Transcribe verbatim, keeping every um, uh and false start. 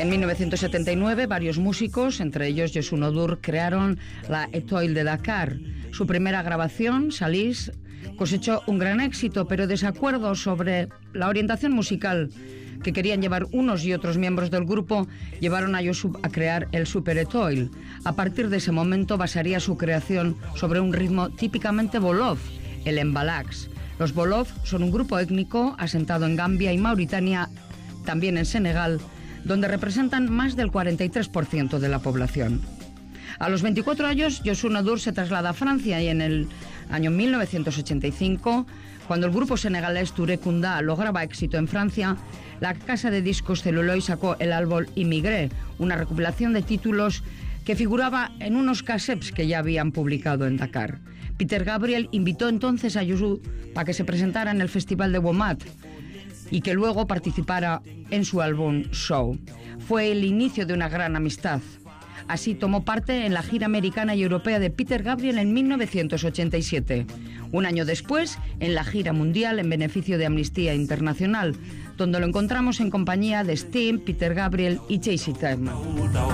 En mil novecientos setenta y nueve, varios músicos, entre ellos Youssou N'Dour, crearon la Étoile de Dakar. Su primera grabación, Salís, cosechó un gran éxito, pero desacuerdos sobre la orientación musical que querían llevar unos y otros miembros del grupo llevaron a Youssou a crear el Super Étoile. A partir de ese momento basaría su creación sobre un ritmo típicamente Wolof, el Mbalax. Los Wolof son un grupo étnico asentado en Gambia y Mauritania, también en Senegal, donde representan más del cuarenta y tres por ciento de la población. A los veinticuatro años, Youssou N'Dour se traslada a Francia y en el año mil novecientos ochenta y cinco, cuando el grupo senegalés Touré Kunda lograba éxito en Francia, la casa de discos Celluloid sacó el álbum Immigré, una recopilación de títulos que figuraba en unos cassettes que ya habían publicado en Dakar. Peter Gabriel invitó entonces a Youssou para que se presentara en el Festival de Womat y que luego participara en su álbum Show. Fue el inicio de una gran amistad. Así tomó parte en la gira americana y europea de Peter Gabriel en mil novecientos ochenta y siete. Un año después, en la gira mundial en beneficio de Amnistía Internacional, donde lo encontramos en compañía de Sting, Peter Gabriel y Jay-Z.